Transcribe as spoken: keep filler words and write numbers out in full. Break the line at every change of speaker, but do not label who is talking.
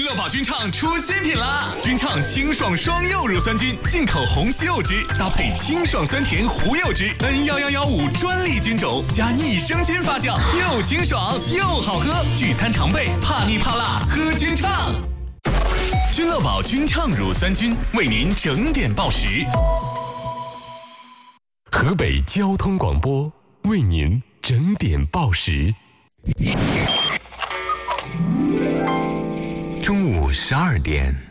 乐宝君畅出新品啦！君畅清爽双柚乳酸菌，进口红西柚汁，搭配清爽酸甜胡柚汁 ，N 一一一五专利菌种，加益生菌发酵，又清爽又好喝。聚餐常备，怕腻怕辣，喝君畅。君乐宝君畅乳酸菌为您整点报时。
河北交通广播为您整点报时。中午十二点。